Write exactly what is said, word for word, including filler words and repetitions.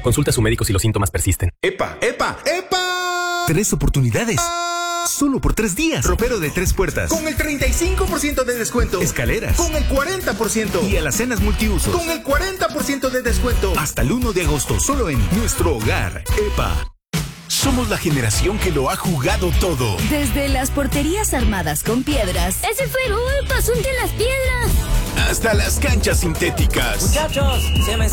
Consulta a su médico si los síntomas persisten. ¡Epa! ¡Epa! ¡Epa! Tres oportunidades. Solo por tres días. Ropero de tres puertas. Con el treinta y cinco por ciento de descuento. Escaleras. Con el cuarenta por ciento. Y alacenas multiusos. Con el cuarenta por ciento de descuento. Hasta el uno de agosto. Solo en Nuestro Hogar. EPA. Somos la generación que lo ha jugado todo. Desde las porterías armadas con piedras. ¡Ese fue gol! ¡Pasó entre las piedras! Hasta las canchas sintéticas. Muchachos, se me